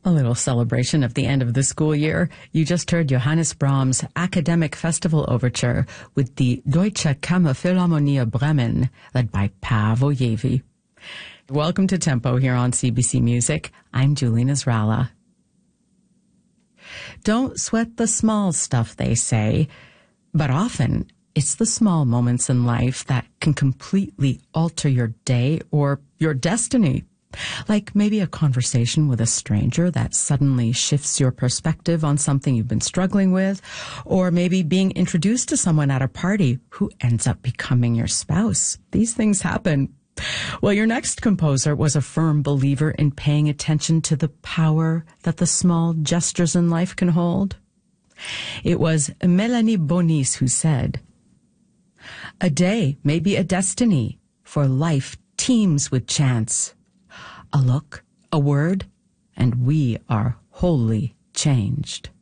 A little celebration of the end of the school year. You just heard Johannes Brahms' Academic Festival Overture with the Deutsche Kammerphilharmonie Bremen, led by Paavo Järvi. Welcome to Tempo here on CBC Music. I'm Julie Nasrallah. Don't sweat the small stuff, they say, but often it's the small moments in life that can completely alter your day or your destiny. Like maybe a conversation with a stranger that suddenly shifts your perspective on something you've been struggling with, or maybe being introduced to someone at a party who ends up becoming your spouse. These things happen. Well, your next composer was a firm believer in paying attention to the power that the small gestures in life can hold. It was Mélanie Bonis who said, "A day may be a destiny, for life teems with chance. A look, a word, and we are wholly changed."